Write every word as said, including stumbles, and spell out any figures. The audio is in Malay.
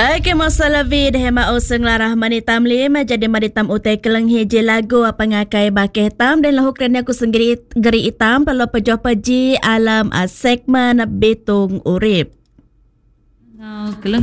Okey, masalah vid hema usung larah manitam lim jadi manitam utai keleng hiji lagu apa ngakai bakeh tam dan lahu kerana aku sendiri geri hitam perlu pejoh peji alam segmen Bitung Urip.